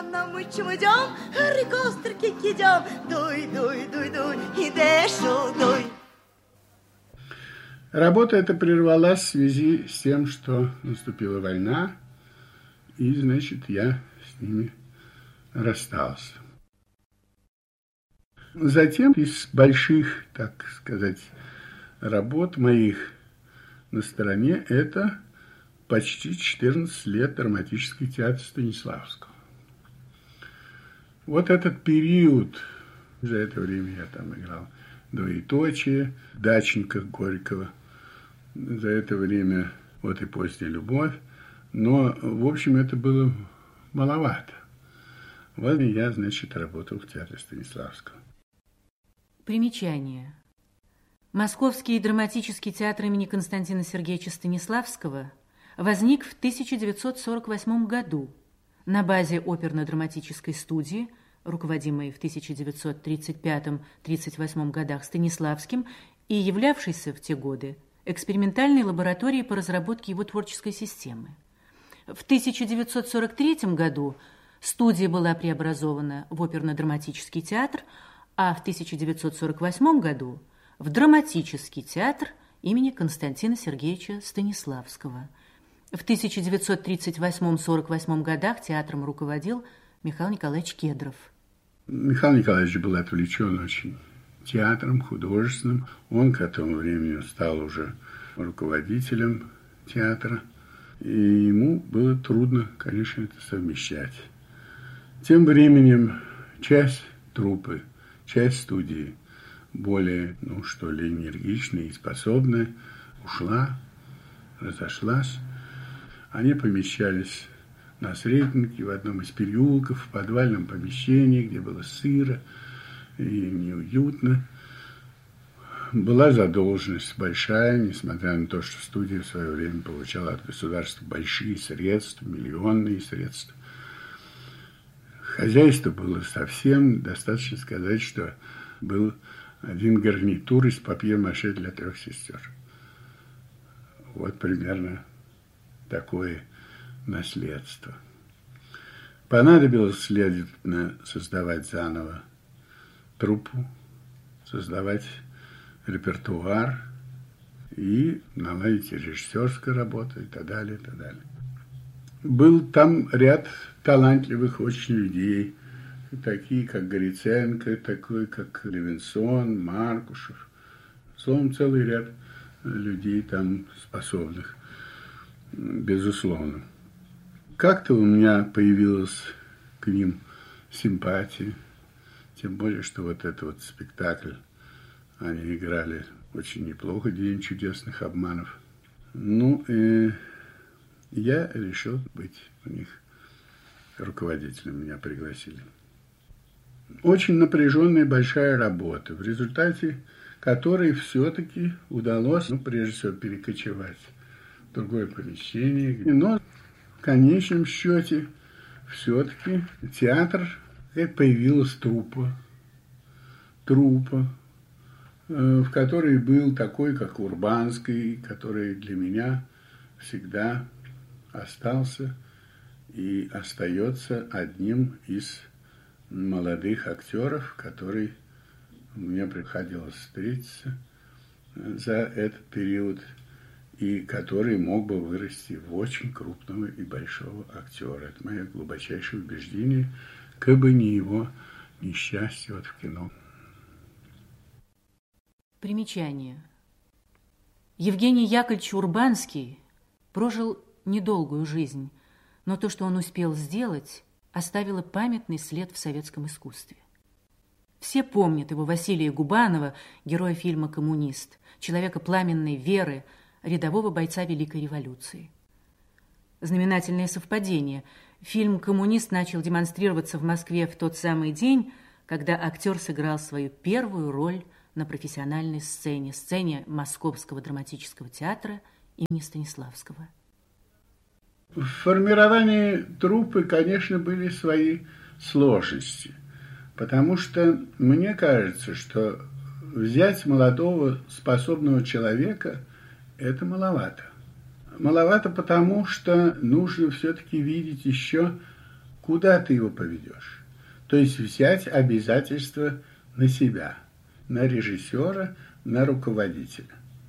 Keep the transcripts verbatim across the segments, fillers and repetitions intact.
на мы чем идем, рекостерки идем, дуй, дуй, дуй, дуй, и дэшу, дуй. Работа эта прервалась в связи с тем, что наступила война, и, значит, я с ними расстался. Затем из больших, так сказать, работ моих на стороне это почти четырнадцать лет драматический театр Станиславского. Вот этот период, за это время я там играл «Двоеточие», «Дачника» Горького, за это время вот и «Поздняя любовь», но, в общем, это было маловато. Вот я, значит, работал в театре Станиславского. Примечание. Московский драматический театр имени Константина Сергеевича Станиславского возник в тысяча девятьсот сорок восьмом году на базе оперно-драматической студии, руководимой в тысяча девятьсот тридцать пятом — тридцать восьмом годах Станиславским и являвшейся в те годы экспериментальной лабораторией по разработке его творческой системы. В тысяча девятьсот сорок третьем году студия была преобразована в оперно-драматический театр, а в тысяча девятьсот сорок восьмом году в драматический театр имени Константина Сергеевича Станиславского. В тысяча девятьсот тридцать восьмом — сорок восьмом годах театром руководил Михаил Николаевич Кедров. Михаил Николаевич был отвлечен очень театром художественным. Он к этому времени стал уже руководителем театра. И ему было трудно, конечно, это совмещать. Тем временем часть труппы, часть студии, более, ну что ли, энергичная и способная, ушла, разошлась. Они помещались на Сретенке в одном из переулков, в подвальном помещении, где было сыро и неуютно. Была задолженность большая, несмотря на то, что студия в свое время получала от государства большие средства, миллионные средства. Хозяйство было совсем, достаточно сказать, что был один гарнитур из папье-маше для трех сестер. Вот примерно такое наследство. Понадобилось, следовательно, создавать заново труппу, создавать репертуар и наладить режиссерскую работу и так далее, и так далее. Был там ряд талантливых очень людей, такие как Гриценко, такой как Левинсон, Маркушев. Словом, целый ряд людей там способных, безусловно. Как-то у меня появилась к ним симпатия, тем более, что вот этот вот спектакль они играли очень неплохо, «День чудесных обманов». Ну, и я решил быть у них руководителем, меня пригласили. Очень напряженная большая работа, в результате которой все-таки удалось, ну, прежде всего, перекочевать в другое помещение. Но в конечном счете все-таки театр, появилась труппа, труппа, в которой был такой, как Урбанский, который для меня всегда остался и остается одним из молодых актеров, который мне приходилось встретиться за этот период и который мог бы вырасти в очень крупного и большого актера. Это мое глубочайшее убеждение, как бы не его несчастье вот в кино. Примечание. Евгений Яковлевич Урбанский прожил недолгую жизнь, но то, что он успел сделать, оставило памятный след в советском искусстве. Все помнят его Василия Губанова, героя фильма «Коммунист», человека пламенной веры, рядового бойца Великой революции. Знаменательное совпадение. Фильм «Коммунист» начал демонстрироваться в Москве в тот самый день, когда актер сыграл свою первую роль на профессиональной сцене, сцене Московского драматического театра имени Станиславского. В формировании труппы, конечно, были свои сложности, потому что мне кажется, что взять молодого способного человека – это маловато. Маловато потому, что нужно все-таки видеть еще куда ты его поведешь? То есть взять обязательства на себя, на режиссера, на руководителя.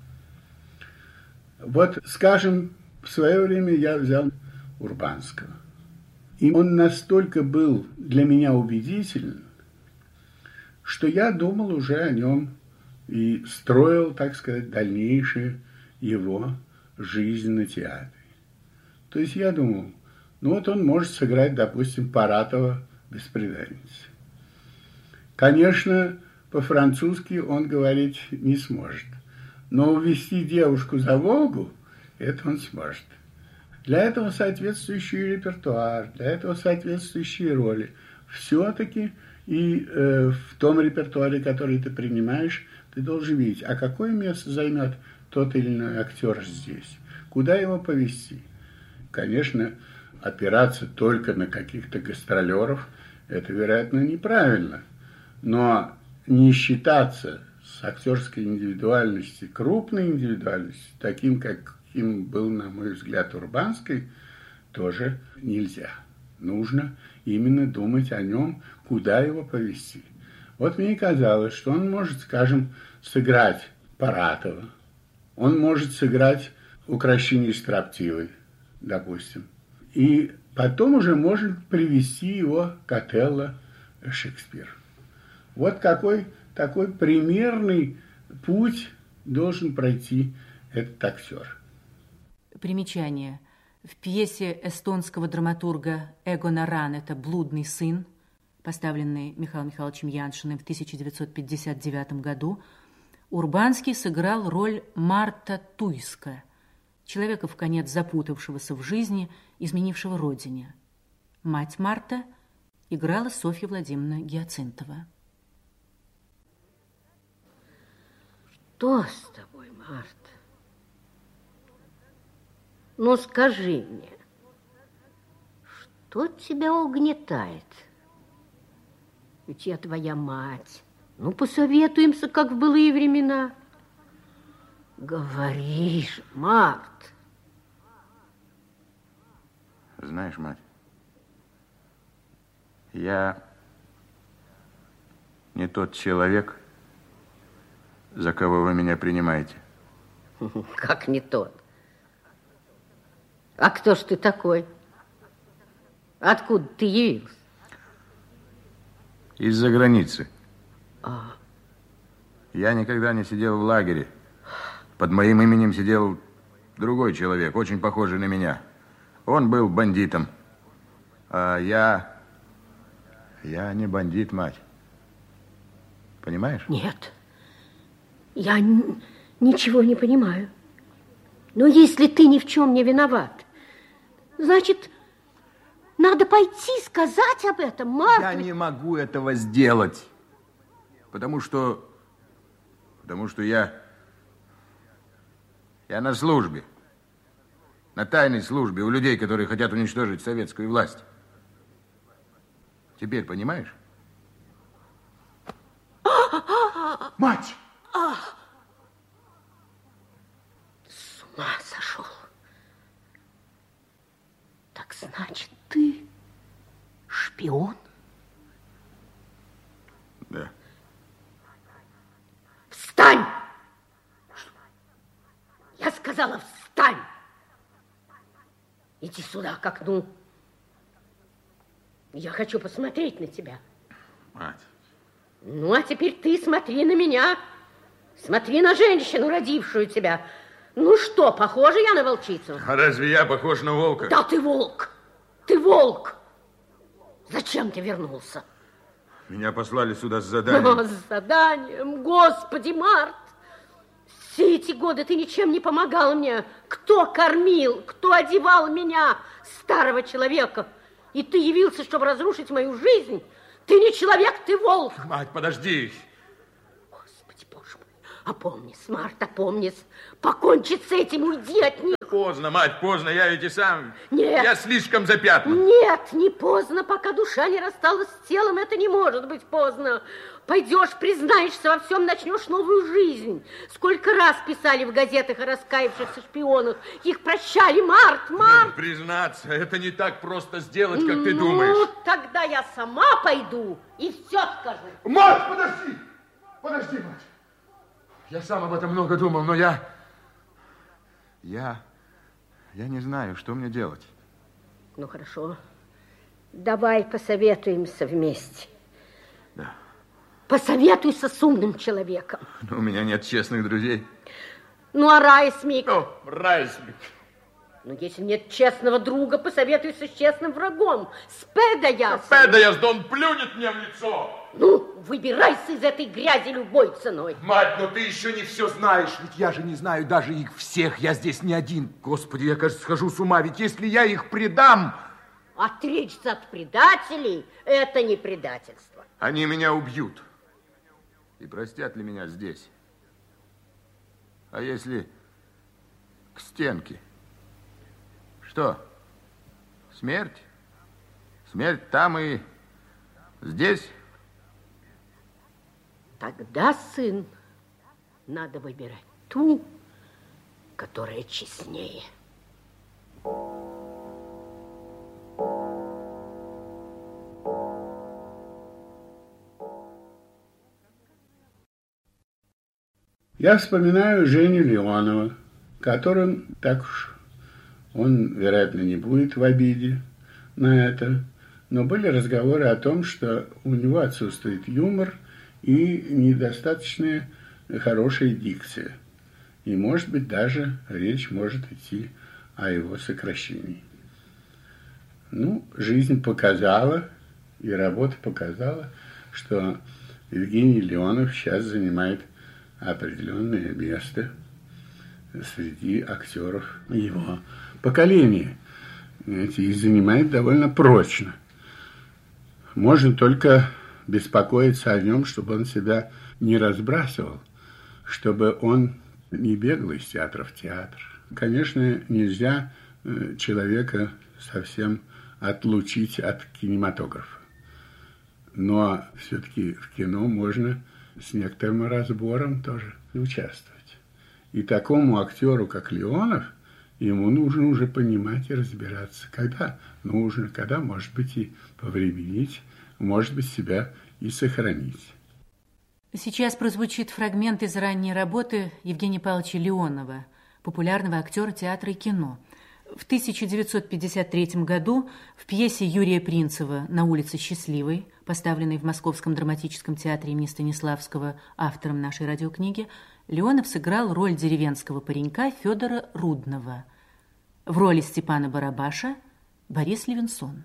Вот, скажем, в свое время я взял Урбанского. И он настолько был для меня убедителен, что я думал уже о нем и строил, так сказать, дальнейшую его жизнь на театре. То есть я думал, ну вот он может сыграть, допустим, Паратова «Бесприданницы». Конечно, по-французски он говорить не сможет, но увести девушку за Волгу – это он сможет. Для этого соответствующий репертуар, для этого соответствующие роли. Все-таки и э, в том репертуаре, который ты принимаешь, ты должен видеть, а какое место займет тот или иной актер здесь, куда его повести. Конечно, опираться только на каких-то гастролеров – это, вероятно, неправильно, но не считаться с актерской индивидуальностью, крупной индивидуальностью, таким, каким был, на мой взгляд, Урбанский, тоже нельзя. Нужно именно думать о нем, куда его повести. Вот мне казалось, что он может, скажем, сыграть Паратова, он может сыграть Укрощение строптивой, допустим, и потом уже может привести его к Отелло Шекспир. Вот какой такой примерный путь должен пройти этот актер. Примечание. В пьесе эстонского драматурга Эгона Ранета «Блудный сын», поставленной Михаилом Михайловичем Яншиным в тысяча девятьсот пятьдесят девятом году, Урбанский сыграл роль Марта Туйска, человека вконец запутавшегося в жизни, изменившего родине. Мать Марта играла Софья Владимировна Гиацинтова. Что с тобой, Марта? Ну, скажи мне, что тебя угнетает? Ведь я твоя мать. Ну, посоветуемся, как в былые времена. Говори же, Март. Знаешь, мать, я не тот человек, за кого вы меня принимаете. Как не тот? А кто ж ты такой? Откуда ты явился? Из-за границы. А. Я никогда не сидел в лагере. Под моим именем сидел другой человек, очень похожий на меня. Он был бандитом. А я... Я не бандит, мать. Понимаешь? Нет. Я ничего не понимаю. Но если ты ни в чем не виноват, значит, надо пойти сказать об этом, Марк. Я не могу этого сделать. Потому что... Потому что я... Я на службе. На тайной службе у людей, которые хотят уничтожить советскую власть. Теперь понимаешь? Мать! С ума сошел. Так значит, ты шпион? Да. Встань! Я сказала, встань! Иди сюда, к окну. Я хочу посмотреть на тебя. Мать. Ну, а теперь ты смотри на меня. Смотри на женщину, родившую тебя. Ну что, похожа я на волчицу? А разве я похож на волка? Да, ты волк. Ты волк. Зачем ты вернулся? Меня послали сюда с заданием. О, с заданием, Господи, Март. Все эти годы ты ничем не помогал мне. Кто кормил, кто одевал меня, старого человека? И ты явился, чтобы разрушить мою жизнь? Ты не человек, ты волк. Мать, подожди. Господи, Боже мой, Опомнись, Март, опомнись. Покончи с этим, уйди от них. Поздно, мать, поздно. Я ведь и сам... Нет. Я слишком запятнан. Нет, не поздно. Пока душа не рассталась с телом, это не может быть поздно. Пойдешь, признаешься во всем, начнешь новую жизнь. Сколько раз писали в газетах о раскаявшихся шпионах. Их прощали, Март, Март. Признаться, это не так просто сделать, как ты ну, думаешь. Ну, тогда я сама пойду и все скажу. Мать, подожди! Подожди, мать. Я сам об этом много думал, но я... Я... Я не знаю, что мне делать. Ну, хорошо. Давай посоветуемся вместе. Да. Посоветуйся с умным человеком. Но у меня нет честных друзей. Ну, а Райсмик? О, Райсмик. Ну, если нет честного друга, посоветуйся с честным врагом. С Педаясом. Педаяс, да он плюнет мне в лицо. Ну, выбирайся из этой грязи любой ценой. Мать, но ты еще не все знаешь. Ведь я же не знаю даже их всех. Я здесь не один. Господи, я, кажется, схожу с ума. Ведь если я их предам... Отречься от предателей – это не предательство. Они меня убьют. И простят ли меня здесь? А если к стенке? Что? Смерть? Смерть там и здесь? Тогда, сын, надо выбирать ту, которая честнее. Я вспоминаю Женю Леонова, которым так уж он, вероятно, не будет в обиде на это, но были разговоры о том, что у него отсутствует юмор и недостаточно хорошая дикция. И, может быть, даже речь может идти о его сокращении. Ну, жизнь показала, и работа показала, что Евгений Леонов сейчас занимает определенное место среди актеров его поколения. И занимает довольно прочно. Можно только беспокоиться о нем, чтобы он себя не разбрасывал, чтобы он не бегал из театра в театр. Конечно, нельзя человека совсем отлучить от кинематографа. Но все-таки в кино можно с некоторым разбором тоже участвовать. И такому актеру, как Леонов, ему нужно уже понимать и разбираться, когда нужно, когда, может быть, и повременить, может быть, себя и сохранить. Сейчас прозвучит фрагмент из ранней работы Евгения Павловича Леонова, популярного актера театра и кино. В тысяча девятьсот пятьдесят третьем году в пьесе Юрия Принцева «На улице Счастливой», поставленной в Московском драматическом театре имени Станиславского автором нашей радиокниги, Леонов сыграл роль деревенского паренька Федора Рудного. В роли Степана Барабаша Борис Левинсон.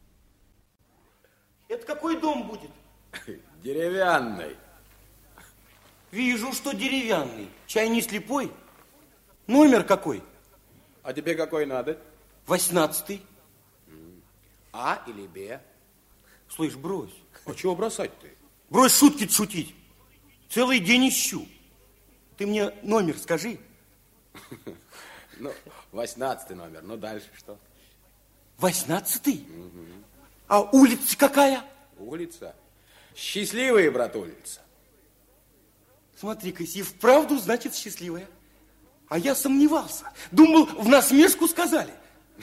Это какой дом будет? Деревянный. Вижу, что деревянный. Чай не слепой? Номер какой? А тебе какой надо? Восемнадцатый. А или Б? Слышь, брось. А чего бросать ты? Брось шутки шутить. Целый день ищу. Ты мне номер скажи. Ну, восемнадцатый номер. Ну, дальше что? Восемнадцатый? Угу. А улица какая? Улица? Счастливая, брат, улица. Смотри-ка, и вправду, значит, счастливая. А я сомневался. Думал, в насмешку сказали.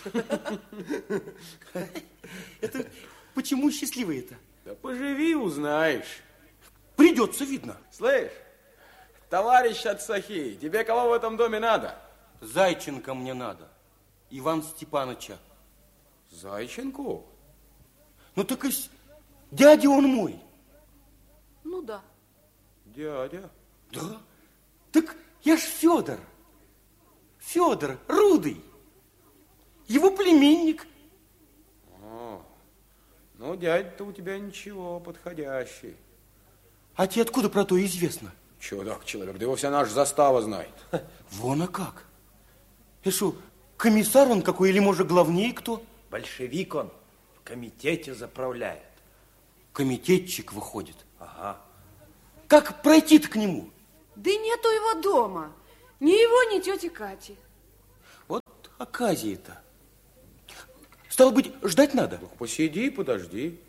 Это почему счастливая-то? Да поживи, узнаешь. Придется, видно. Слышь, товарищ от Сахи, тебе кого в этом доме надо? Зайченко мне надо. Иван Степановича. Зайченко? Ну так и дядя он мой. Ну да. Дядя? Да. Так я ж Федор. Федор Рудый. Его племянник. А, ну, дядя-то у тебя ничего, подходящий. А тебе откуда про то известно? Чудак человек, да его вся наша застава знает. Вон, а как? И что, комиссар он какой или, может, главней кто? Большевик он, в комитете заправляет. Комитетчик выходит. Ага. Как пройти-то к нему? Да нету его дома. Ни его, ни тети Кати. Вот оказия-то. Стало быть, ждать надо? Ну, посиди, подожди.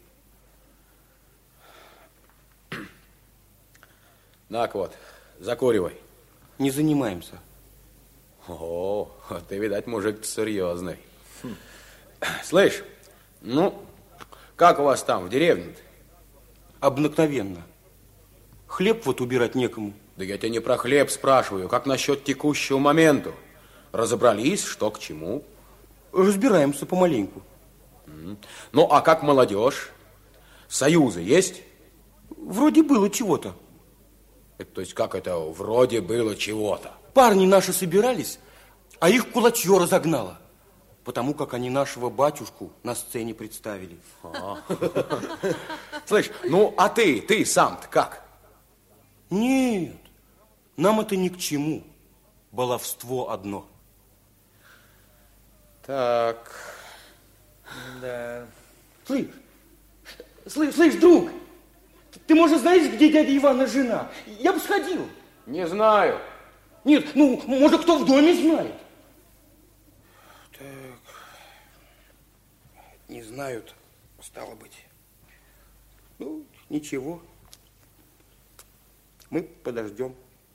Так вот, закуривай. Не занимаемся. О, ты, видать, мужик серьезный. Хм. Слышь, ну, как у вас там в деревне-то? Обыкновенно. Хлеб вот убирать некому. Да я тебя не про хлеб спрашиваю, как насчет текущего момента? Разобрались, что к чему? Разбираемся помаленьку. Ну, а как молодежь? Союзы есть? Вроде было чего-то. Это, то есть, как это вроде было чего-то? Парни наши собирались, а их кулачье разогнало. Потому как они нашего батюшку на сцене представили. Слышь, ну, а ты, ты сам-то как? Нет, нам это ни к чему. Баловство одно. Так, да. Слышь, слышь, слышь, друг, ты, может, знаешь, где дядя Ивана жена? Я бы сходил. Не знаю. Нет, ну, может, кто в доме знает. Так, не знают, стало быть. Ну, ничего. Мы подождем.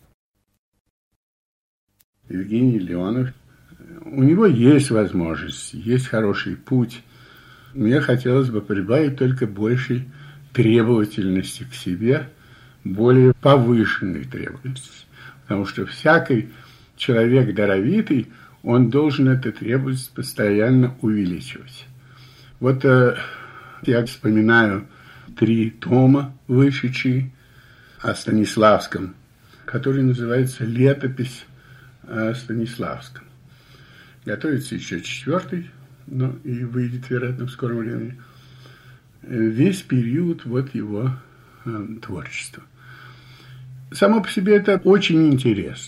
Евгений Леонов, у него есть возможность, есть хороший путь. Мне хотелось бы прибавить только большей требовательности к себе, более повышенной требовательности. Потому что всякий человек даровитый, он должен эту требовательность постоянно увеличивать. Вот э, я вспоминаю три тома, вышедшие о Станиславском, который называется «Летопись о Станиславском». Готовится еще четвертый, но и выйдет, вероятно, в скором времени. Весь период вот его э, творчества. Само по себе это очень интересно.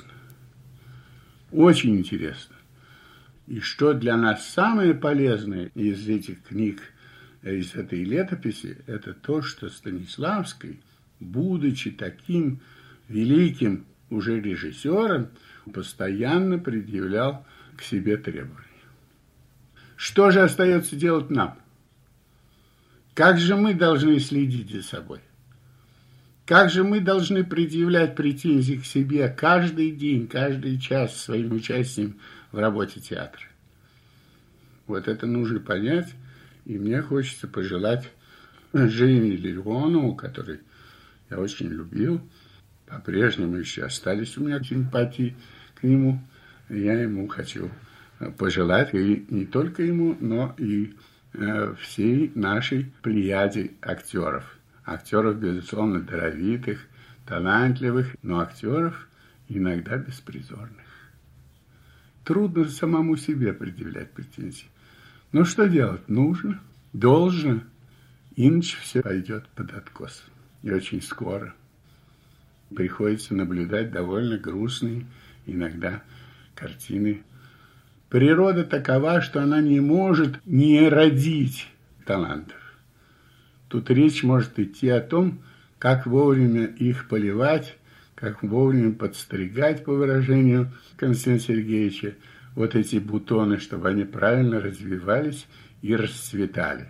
Очень интересно. И что для нас самое полезное из этих книг, из этой летописи, это то, что Станиславский, будучи таким великим уже режиссером, постоянно предъявлял к себе требования. Что же остается делать нам? Как же мы должны следить за собой? Как же мы должны предъявлять претензии к себе каждый день, каждый час своим участием в работе театра? Вот это нужно понять, и мне хочется пожелать Жене Леонову, который я очень любил, по-прежнему еще остались у меня симпатии к нему, я ему хочу пожелать, и не только ему, но и э, всей нашей плеяде актеров. Актеров, безусловно, даровитых, талантливых, но актеров иногда беспризорных. Трудно самому себе предъявлять претензии. Но что делать? Нужно, должно, иначе все пойдет под откос. И очень скоро приходится наблюдать довольно грустные иногда картины. Природа такова, что она не может не родить талантов. Тут речь может идти о том, как вовремя их поливать, как вовремя подстригать, по выражению Константина Сергеевича, вот эти бутоны, чтобы они правильно развивались и расцветали.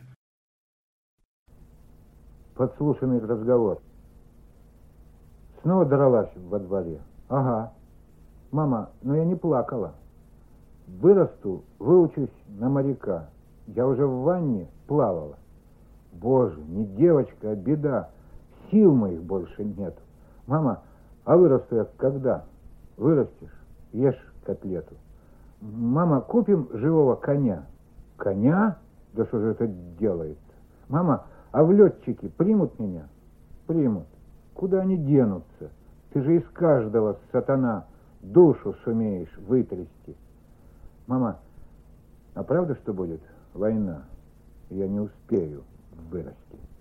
Подслушанный разговор. Снова дралась во дворе. Ага. Мама, но я не плакала. Вырасту, выучусь на моряка. Я уже в ванне плавала. Боже, не девочка, а беда. Сил моих больше нет. Мама, а вырасту я когда? Вырастешь, ешь котлету. Мама, купим живого коня. Коня? Да что же это делает? Мама, а в летчики примут меня? Примут. Куда они денутся? Ты же из каждого, сатана, душу сумеешь вытрясти. Мама, а правда, что будет война? Я не успею вырасти.